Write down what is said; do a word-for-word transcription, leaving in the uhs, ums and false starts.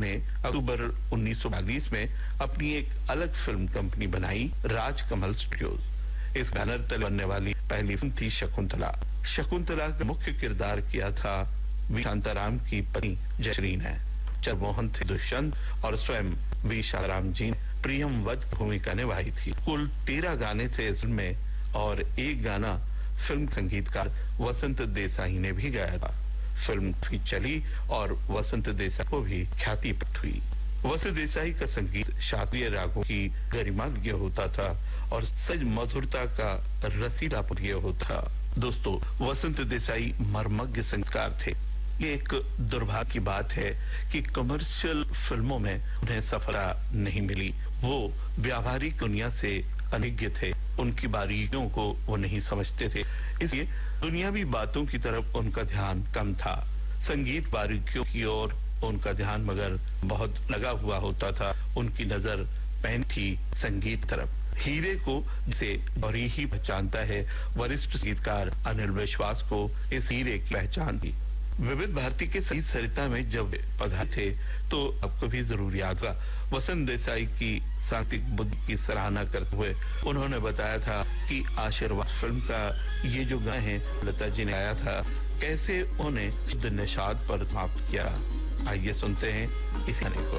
ने अक्टूबर उन्नीस सौ बयालीस में अपनी एक अलग फिल्म कंपनी बनाई, राजकमल स्टूडियोज। इस बैनर तले बनने वाली पहली फिल्म थी शकुंतला। शकुंतला का मुख्य किरदार किया था वी शांताराम की पत्नी जयश्री ने। चंद्रमोहन थे दुष्यंत और स्वयं वी शांताराम जी ने प्रियम वध भूमिका निभाई थी। कुल तेरह गाने थे इस फिल्म में और एक गाना फिल्म संगीतकार वसंत देसाई ने भी गाया था। फिल्म भी चली और वसंत देसाई को भी ख्याति प्राप्त हुई। वसंत देसाई का संगीत शास्त्रीय रागों की गरिमा लिए होता था और सज मधुरता का रसीलापन ये होता। दोस्तों, वसंत देसाई मर्मज्ञ संगीतकार थे। ये एक दुर्भाग्य की बात है कि कमर्शियल फिल्मों में उन्हें सफलता नहीं मिली। वो व्यावहारिक दुनिया से अनभिज्ञ थे, उनकी बारीकियों को वो नहीं समझते थे, इसलिए दुनियावी बातों की तरफ उनका ध्यान कम था। संगीत बारीकियों की ओर उनका ध्यान मगर बहुत लगा हुआ होता था। उनकी नजर पहन थी संगीत तरफ। हीरे को जिसे गौरी ही पहचानता है, वरिष्ठ संगीतकार अनिल विश्वास को इस हीरे की पहचान थी। विविध भारती के संगीत सरिता में जब पधारे थे तो आपको भी जरूर याद होगा, वसंत देसाई की साहित्यिक बुद्धि की सराहना करते हुए उन्होंने बताया था कि आशीर्वाद फिल्म का ये जो गाना है लता जी ने गाया था, कैसे उन्हें शुद्ध निषाद पर समाप्त किया। आइए सुनते हैं इस गाने को।